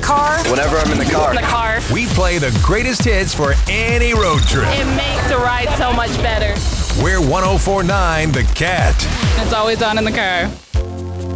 car. Whenever I'm in the car. In the car. We play the greatest hits for any road trip. It makes the ride so much better. We're 104.9 The Cat. It's always on in the car.